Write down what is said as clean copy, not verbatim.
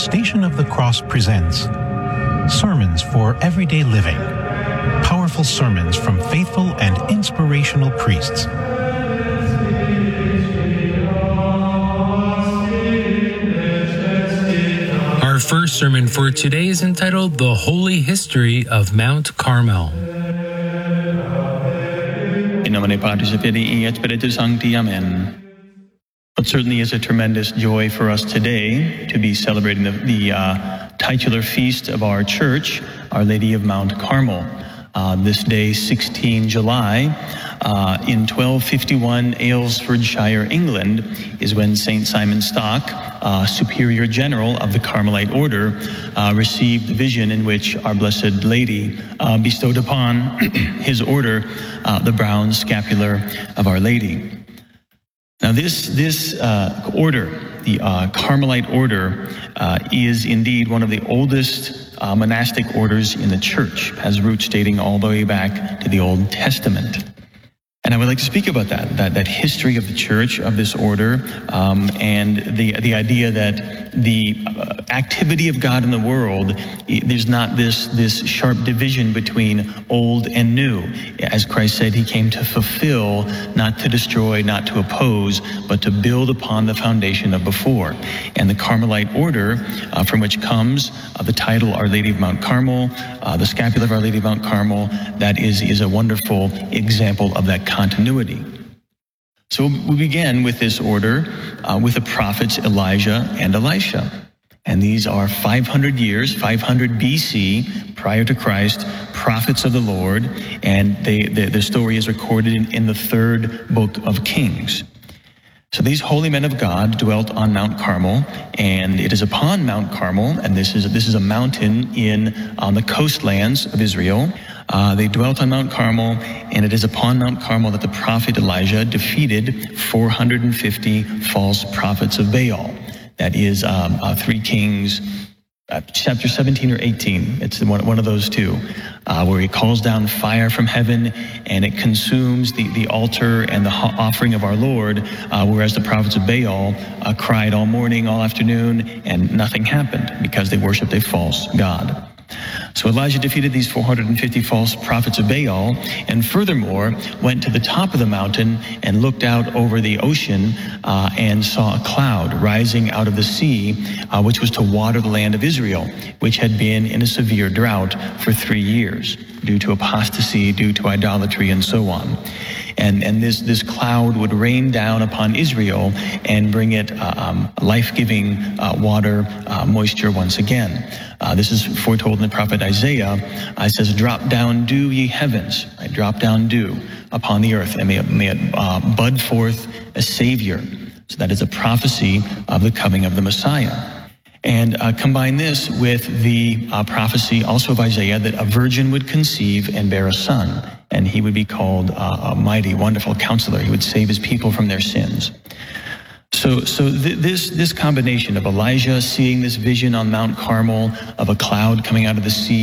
Station of the Cross presents Sermons for Everyday Living. Powerful sermons from faithful and inspirational priests. Our first sermon for today is entitled The Holy History of Mount Carmel. In nomine Patris et Filii et Spiritus Sancti. Amen. It certainly is a tremendous joy for us today to be celebrating the titular feast of our church, Our Lady of Mount Carmel. This day, 16 July, in 1251, Aylesfordshire, England, is when St. Simon Stock, Superior General of the Carmelite Order, received the vision in which Our Blessed Lady bestowed upon his order the brown scapular of Our Lady. Now, this order, the Carmelite order, is indeed one of the oldest monastic orders in the church, has roots dating all the way back to the Old Testament. And I would like to speak about that history of the church, of this order, and the idea that the activity of God in the world, there's not this sharp division between old and new. As Christ said, he came to fulfill, not to destroy, not to oppose, but to build upon the foundation of before. And the Carmelite order, from which comes the title Our Lady of Mount Carmel, the scapular of Our Lady of Mount Carmel, that is a wonderful example of that continuity. So we began with this order with the prophets Elijah and Elisha. And these are 500 years, 500 BC, prior to Christ, prophets of the Lord. And the story is recorded in the third book of Kings. So these holy men of God dwelt on Mount Carmel, and it is upon Mount Carmel, and this is a mountain on the coastlands of Israel. They dwelt on Mount Carmel, and it is upon Mount Carmel that the prophet Elijah defeated 450 false prophets of Baal. That is 3 Kings, chapter 17 or 18. It's one of those two, where he calls down fire from heaven, and it consumes the altar and the offering of our Lord, whereas the prophets of Baal cried all morning, all afternoon, and nothing happened because they worshipped a false god. So Elijah defeated these 450 false prophets of Baal, and furthermore went to the top of the mountain and looked out over the ocean and saw a cloud rising out of the sea, which was to water the land of Israel, which had been in a severe drought for 3 years due to apostasy, due to idolatry, and so on. And this cloud would rain down upon Israel and bring it life-giving water, moisture once again. This is foretold in the prophet Isaiah. It says, "Drop down dew, ye heavens." Right? Drop down dew upon the earth, and may it bud forth a Savior. So that is a prophecy of the coming of the Messiah. And combine this with the prophecy also of Isaiah that a virgin would conceive and bear a son, and he would be called a mighty, wonderful counselor. He would save his people from their sins. So this combination of Elijah seeing this vision on Mount Carmel of a cloud coming out of the sea,